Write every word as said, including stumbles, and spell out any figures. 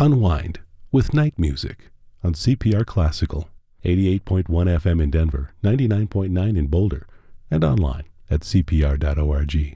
Unwind with night music on C P R Classical, eighty-eight point one F M in Denver, ninety-nine point nine in Boulder, and online at c p r dot org.